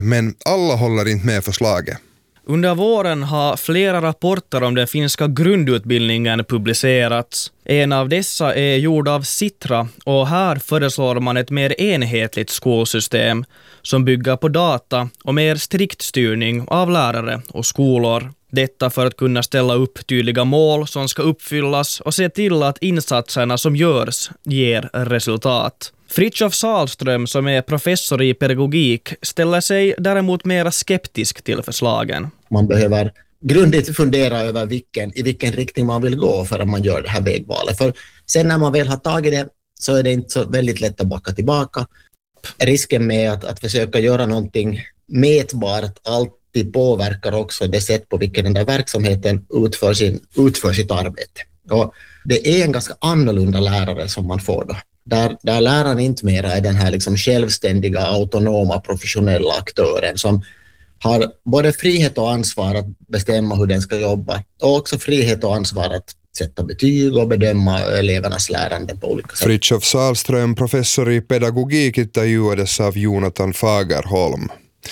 Men alla håller inte med förslaget. Under våren har flera rapporter om den finska grundutbildningen publicerats. En av dessa är gjord av Sitra och här föreslår man ett mer enhetligt skolsystem som bygger på data och mer strikt styrning av lärare och skolor. Detta för att kunna ställa upp tydliga mål som ska uppfyllas och se till att insatserna som görs ger resultat. Fritjof Sahlström, som är professor i pedagogik, ställer sig däremot mer skeptisk till förslagen. Man behöver grundligt fundera över i vilken riktning man vill gå för att man gör det här vägvalet. För sen när man väl har tagit det så är det inte så väldigt lätt att backa tillbaka. Risken med att försöka göra någonting mätbart alltid påverkar också det sätt på vilken den där verksamheten utför sitt arbete. Och det är en ganska annorlunda lärare som man får då. Där läraren inte mera är den här liksom självständiga, autonoma, professionella aktören som har både frihet och ansvar att bestämma hur den ska jobba och också frihet och ansvar att sätta betyg och bedöma elevernas lärande på olika sätt. Fritjof Sahlström, professor i pedagogik, intervjuades av Jonathan Fagerholm.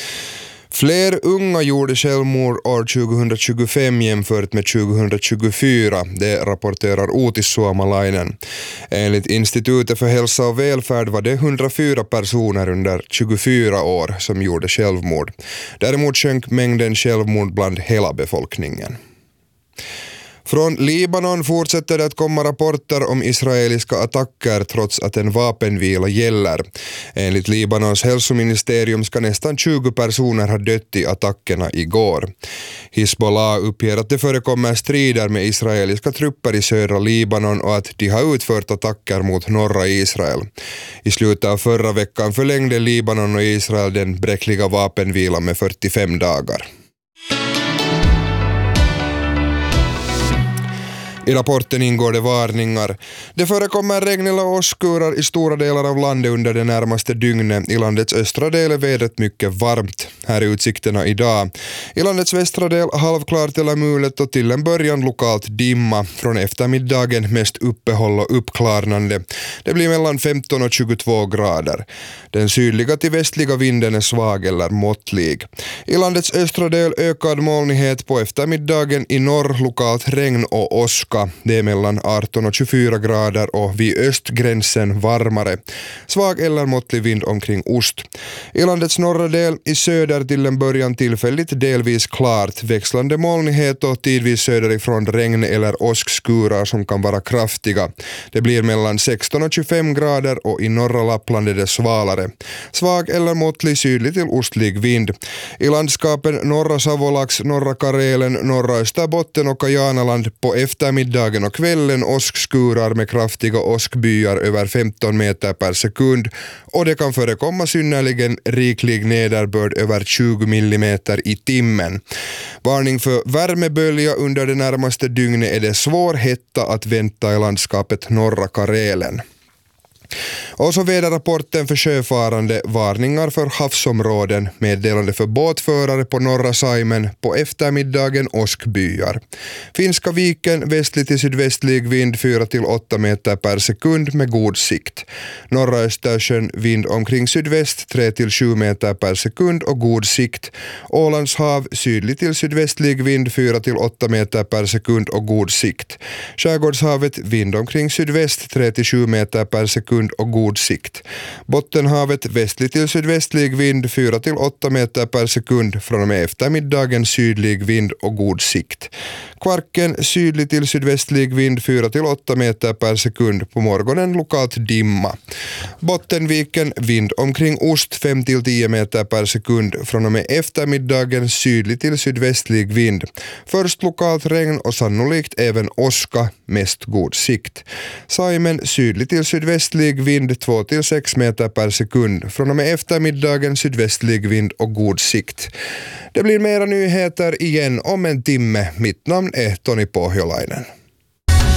Fler unga gjorde självmord år 2025 jämfört med 2024, det rapporterar Outi Suomalainen. Enligt Institutet för hälsa och välfärd var det 104 personer under 24 år som gjorde självmord. Däremot sjönk mängden självmord bland hela befolkningen. Från Libanon fortsätter det att komma rapporter om israeliska attacker trots att en vapenvila gäller. Enligt Libanons hälsoministerium ska nästan 20 personer ha dött i attackerna igår. Hizbollah uppger att det förekommer strider med israeliska trupper i södra Libanon och att de har utfört attacker mot norra Israel. I slutet av förra veckan förlängde Libanon och Israel den bräckliga vapenvilan med 45 dagar. I rapporten ingår det varningar. Det förekommer regn eller åskurar i stora delar av landet under det närmaste dygnet. I landets östra del är vädret mycket varmt. Här är utsikterna idag. I landets västra del halvklart eller mulet och till en början lokalt dimma. Från eftermiddagen mest uppehåll och uppklarnande. Det blir mellan 15 och 22 grader. Den sydliga till västliga vinden är svag eller måttlig. I landets östra del ökad molnighet på eftermiddagen, i norr lokalt regn och åska. Det är mellan 18 och 24 grader och vid östgränsen varmare. Svag eller måttlig vind omkring ost. I landets norra del i söder till en början tillfälligt delvis klart. Växlande molnighet och tidvis söderifrån regn eller åskskurar som kan vara kraftiga. Det blir mellan 16 och 25 grader och i norra Lappland är det svalare. Svag eller måttlig sydlig till ostlig vind. I landskapen norra Savolax, norra Karelen, norra Österbotten och Kajanaland på eftermiddagen och kvällen åskskurar med kraftiga åskbyar över 15 meter per sekund och det kan förekomma synnerligen riklig nederbörd över 20 millimeter i timmen. Varning för värmebölja under det närmaste dygnet är det svår hetta att vänta i landskapet norra Karelen. Och så väderrapporten för sjöfarande, varningar för havsområden, meddelande för båtförare på norra Saimen, på eftermiddagen åskbyar. Finska viken, västlig till sydvästlig vind 4-8 meter per sekund med god sikt. Norra Östersjön, vind omkring sydväst 3-7 meter per sekund och god sikt. Ålands hav, sydlig till sydvästlig vind 4-8 meter per sekund och god sikt. Skärgårdshavet, vind omkring sydväst 3-7 meter per sekund och god sikt. Bottenhavet, västlig till sydvästlig vind 4-8 meter per sekund, från och med eftermiddagen sydlig vind och god sikt. Kvarken, sydlig till sydvästlig vind 4-8 meter per sekund, på morgonen lokalt dimma. Bottenviken, vind omkring ost 5-10 meter per sekund, från och med eftermiddagen sydlig till sydvästlig vind. Först lokalt regn och sannolikt även åska, mest god sikt. Saimen, sydlig till sydvästlig vind 2-6 meter per sekund, från och med eftermiddagen sydvästlig vind och god sikt. Det blir mera nyheter igen om en timme. Mitt namn är Toni Pohjolainen.